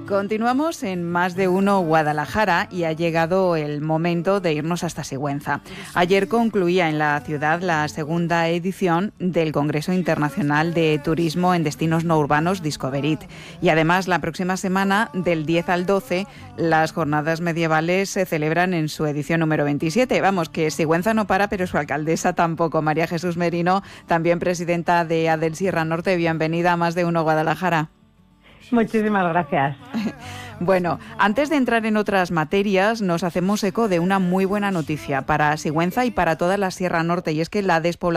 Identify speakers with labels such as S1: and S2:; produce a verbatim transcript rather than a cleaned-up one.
S1: Continuamos en Más de Uno Guadalajara y ha llegado el momento de irnos hasta Sigüenza. Ayer concluía en la ciudad la segunda edición del Congreso Internacional de Turismo en Destinos No Urbanos Discoverit. Y además la próxima semana, del diez al doce, las jornadas medievales se celebran en su edición número veintisiete. Vamos, que Sigüenza no para, pero su alcaldesa tampoco. María Jesús Merino, también presidenta de ADEL Sierra Norte. Bienvenida a Más de Uno Guadalajara.
S2: Muchísimas gracias.
S1: Bueno, antes de entrar en otras materias, nos hacemos eco de una muy buena noticia para Sigüenza y para toda la Sierra Norte, y es que la despoblación